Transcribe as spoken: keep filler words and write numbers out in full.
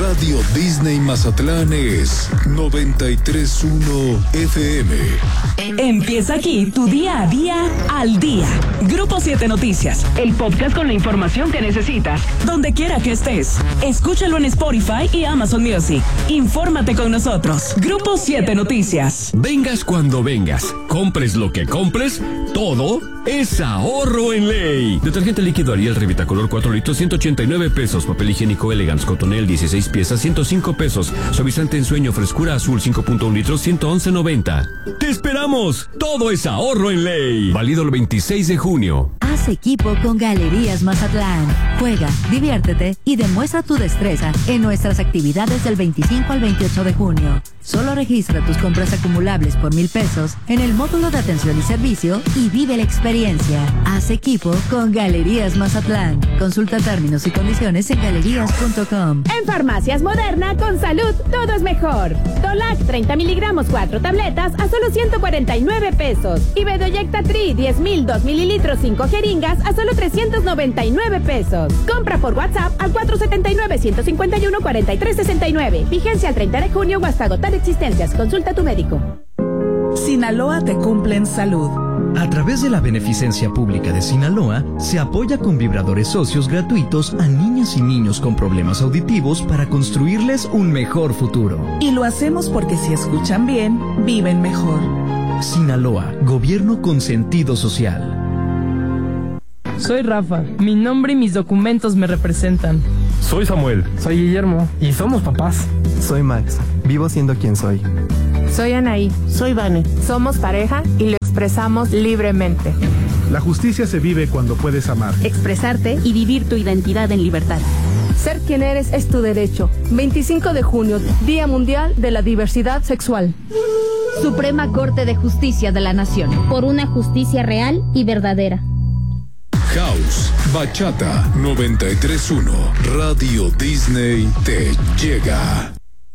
Radio Disney Mazatlán es noventa y tres punto uno F M. Empieza aquí tu día a día al día. Grupo siete Noticias, el podcast con la información que necesitas, donde quiera que estés. Escúchalo en Spotify y Amazon Music. Infórmate con nosotros. Grupo siete Noticias. Vengas cuando vengas, compres lo que compres, todo es ahorro en ley. Detergente líquido Ariel Revitacolor cuatro litros, ciento ochenta y nueve pesos. Papel higiénico Elegance Cotonel dieciséis piezas, ciento cinco pesos. Suavizante en sueño Frescura Azul cinco punto uno litros, ciento once noventa. ¡Te esperamos! Todo es ahorro en ley. Válido el veintiséis de junio. Haz equipo con Galerías Mazatlán. Juega, diviértete y demuestra tu destreza en nuestras actividades del veinticinco al veintiocho de junio. Solo registra tus compras acumulables por mil pesos en el módulo de atención y servicio y vive la experiencia. Haz equipo con Galerías Mazatlán. Consulta términos y condiciones en galerías punto com. En Farmacias Moderna, con salud, todo es mejor. Dolac, treinta miligramos, cuatro tabletas a solo ciento cuarenta y nueve pesos. Y Bedoyecta Tri, diez mil, dos mililitros, cinco jeringas a solo trescientos noventa y nueve pesos. Compra por WhatsApp al cuatro siete nueve, uno cinco uno, cuatro tres seis nueve. Vigencia al treinta de junio o hasta agotar existencias. Consulta a tu médico. Sinaloa te cumple en salud. A través de la Beneficencia Pública de Sinaloa, se apoya con vibradores socios gratuitos a niñas y niños con problemas auditivos para construirles un mejor futuro. Y lo hacemos porque si escuchan bien, viven mejor. Sinaloa, gobierno con sentido social. Soy Rafa, mi nombre y mis documentos me representan. Soy Samuel. Soy Guillermo. Y somos papás. Soy Max, vivo siendo quien soy. Soy Anaí. Soy Vane. Somos pareja y lo expresamos libremente. La justicia se vive cuando puedes amar, expresarte y vivir tu identidad en libertad. Ser quien eres es tu derecho. veinticinco de junio, Día Mundial de la Diversidad Sexual. Suprema Corte de Justicia de la Nación. Por una justicia real y verdadera. House, Bachata, noventa y tres punto uno. Radio Disney te llega.